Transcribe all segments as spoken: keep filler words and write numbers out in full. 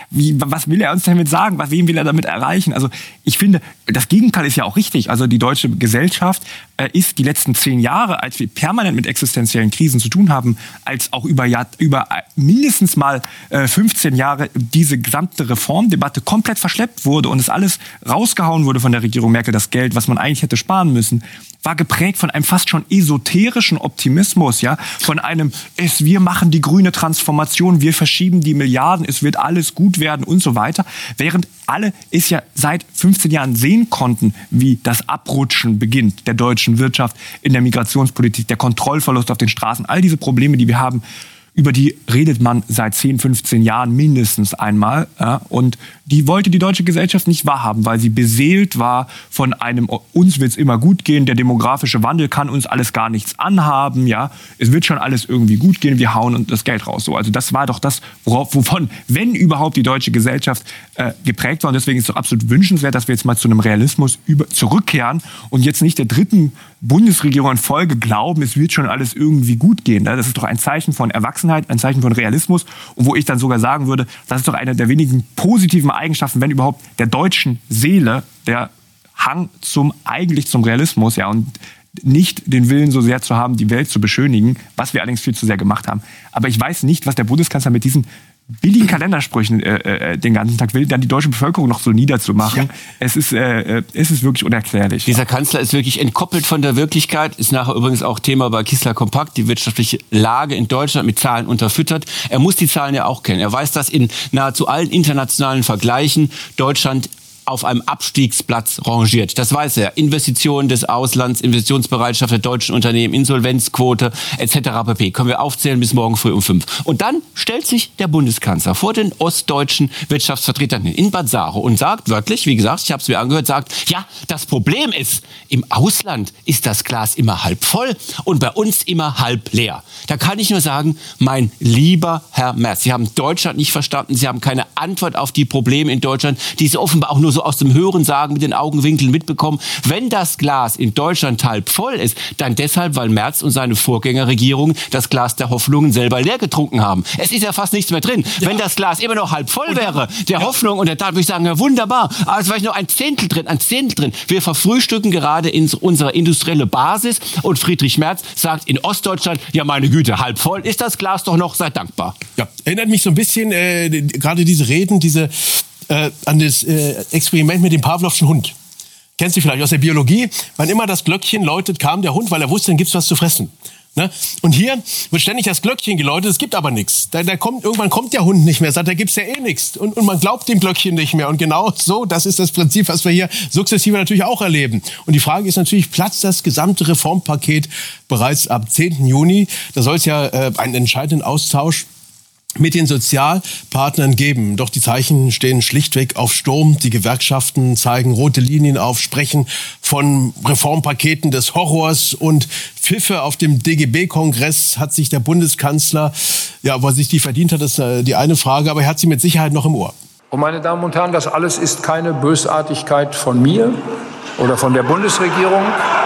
Wie, was will er uns damit sagen? Was, wen will er damit erreichen? Also ich finde, das Gegenteil ist ja auch richtig. Also die deutsche Gesellschaft äh, ist die letzten zehn Jahre, als wir permanent mit existenziellen Krisen zu tun haben, als auch über, Jahr, über mindestens mal äh, fünfzehn Jahre diese gesamte Reformdebatte komplett verschleppt wurde und es alles rausgehauen wurde von der Regierung Merkel, das Geld, was man eigentlich hätte sparen müssen, war geprägt von einem fast schon esoterischen Optimismus, ja, von einem, es, wir machen die grüne Transformation, wir verschieben die Milliarden, es wird alles gut werden und so weiter, während alle es ja seit fünfzehn Jahren sehen konnten, wie das Abrutschen beginnt der deutschen Wirtschaft in der Migrationspolitik, der Kontrollverlust auf den Straßen, all diese Probleme, die wir haben, über die redet man seit zehn, fünfzehn Jahren mindestens einmal. Ja, und die wollte die deutsche Gesellschaft nicht wahrhaben, weil sie beseelt war von einem, uns wird es immer gut gehen, der demografische Wandel kann uns alles gar nichts anhaben. Ja, es wird schon alles irgendwie gut gehen, wir hauen das Geld raus. So, also das war doch das, worauf, wovon, wenn überhaupt, die deutsche Gesellschaft äh, geprägt war. Und deswegen ist es doch absolut wünschenswert, dass wir jetzt mal zu einem Realismus über, zurückkehren und jetzt nicht der dritten Bundesregierung in Folge glauben, es wird schon alles irgendwie gut gehen. Das ist doch ein Zeichen von Erwachsenheit, ein Zeichen von Realismus. Und wo ich dann sogar sagen würde, das ist doch eine der wenigen positiven Eigenschaften, wenn überhaupt, der deutschen Seele, der Hang zum, eigentlich zum Realismus, ja, und nicht den Willen so sehr zu haben, die Welt zu beschönigen, was wir allerdings viel zu sehr gemacht haben. Aber ich weiß nicht, was der Bundeskanzler mit diesen billigen Kalendersprüchen äh, äh, den ganzen Tag will, dann die deutsche Bevölkerung noch so niederzumachen. Ja. Es ist, äh, es ist wirklich unerklärlich. Dieser Kanzler ist wirklich entkoppelt von der Wirklichkeit, ist nachher übrigens auch Thema bei Kissler Kompakt, die wirtschaftliche Lage in Deutschland mit Zahlen unterfüttert. Er muss die Zahlen ja auch kennen. Er weiß, dass in nahezu allen internationalen Vergleichen Deutschland auf einem Abstiegsplatz rangiert. Das weiß er. Investitionen des Auslands, Investitionsbereitschaft der deutschen Unternehmen, Insolvenzquote et cetera pp. Können wir aufzählen bis morgen früh um fünf. Und dann stellt sich der Bundeskanzler vor den ostdeutschen Wirtschaftsvertretern in Bad Saro und sagt wörtlich, wie gesagt, ich habe es mir angehört, sagt, ja, das Problem ist, im Ausland ist das Glas immer halb voll und bei uns immer halb leer. Da kann ich nur sagen, mein lieber Herr Merz, Sie haben Deutschland nicht verstanden, Sie haben keine Antwort auf die Probleme in Deutschland, die Sie offenbar auch nur so aus dem Hörensagen mit den Augenwinkeln mitbekommen. Wenn das Glas in Deutschland halb voll ist, dann deshalb, weil Merz und seine Vorgängerregierung das Glas der Hoffnungen selber leer getrunken haben. Es ist ja fast nichts mehr drin. Ja. Wenn das Glas immer noch halb voll wäre, der ja. Hoffnung und der Tat, würde ich sagen, ja, wunderbar, aber es war nur ein Zehntel drin, ein Zehntel drin. Wir verfrühstücken gerade in unsere industrielle Basis und Friedrich Merz sagt in Ostdeutschland, ja meine Güte, halb voll ist das Glas doch noch, seid dankbar. Ja, erinnert mich so ein bisschen, äh, gerade diese Reden, diese Äh, an das äh, Experiment mit dem Pawlowschen Hund. Kennst du vielleicht aus der Biologie? Wann immer das Glöckchen läutet, kam der Hund, weil er wusste, dann gibt's was zu fressen. Ne? Und hier wird ständig das Glöckchen geläutet, es gibt aber nichts. Da, da kommt, irgendwann kommt der Hund nicht mehr, sagt, da gibt's ja eh nichts. Und, und man glaubt dem Glöckchen nicht mehr. Und genau so, das ist das Prinzip, was wir hier sukzessive natürlich auch erleben. Und die Frage ist natürlich, platzt das gesamte Reformpaket bereits ab zehnten Juni? Da soll es ja äh, einen entscheidenden Austausch mit den Sozialpartnern geben. Doch die Zeichen stehen schlichtweg auf Sturm. Die Gewerkschaften zeigen rote Linien auf, sprechen von Reformpaketen des Horrors und Pfiffe. Auf dem D G B-Kongress hat sich der Bundeskanzler, ja, wo er sich die verdient hat, ist die eine Frage, aber er hat sie mit Sicherheit noch im Ohr. Und meine Damen und Herren, das alles ist keine Bösartigkeit von mir oder von der Bundesregierung.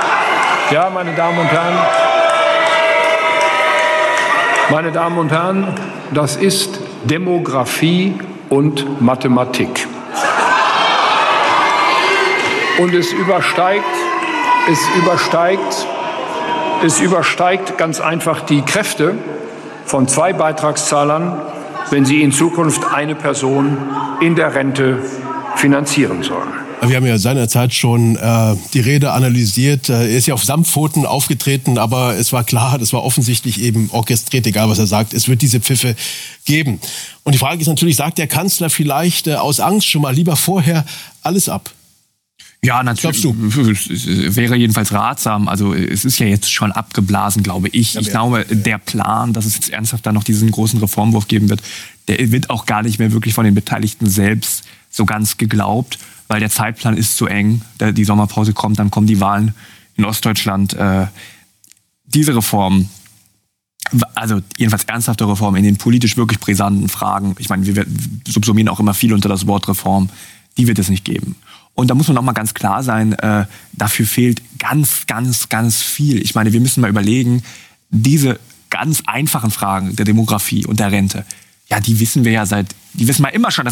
Ja, meine Damen und Herren, meine Damen und Herren, das ist Demografie und Mathematik. Und es übersteigt, es übersteigt, es übersteigt ganz einfach die Kräfte von zwei Beitragszahlern, wenn sie in Zukunft eine Person in der Rente finanzieren sollen. Wir haben ja seinerzeit schon äh, die Rede analysiert. Er ist ja auf Samtpfoten aufgetreten, aber es war klar, das war offensichtlich eben orchestriert, egal was er sagt. Es wird diese Pfiffe geben. Und die Frage ist natürlich, sagt der Kanzler vielleicht äh, aus Angst schon mal lieber vorher alles ab? Ja, natürlich. Es wäre jedenfalls ratsam. Also es ist ja jetzt schon abgeblasen, glaube ich. Ich glaube, der Plan, dass es jetzt ernsthaft da noch diesen großen Reformwurf geben wird, der wird auch gar nicht mehr wirklich von den Beteiligten selbst so ganz geglaubt, weil der Zeitplan ist zu eng. Die Sommerpause kommt, dann kommen die Wahlen in Ostdeutschland. Diese Reform, also jedenfalls ernsthafte Reform in den politisch wirklich brisanten Fragen, ich meine, wir subsumieren auch immer viel unter das Wort Reform, die wird es nicht geben. Und da muss man auch mal ganz klar sein, äh, dafür fehlt ganz, ganz, ganz viel. Ich meine, wir müssen mal überlegen, diese ganz einfachen Fragen der Demografie und der Rente, ja, die wissen wir ja seit, die wissen wir immer schon,